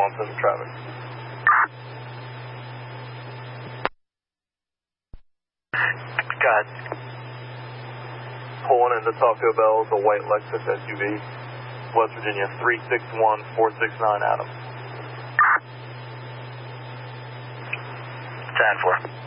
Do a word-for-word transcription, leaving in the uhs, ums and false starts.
on to the traffic. Go ahead. Pulling into Taco Bell is a white Lexus S U V. West Virginia, three six one four six nine Adam. ten four.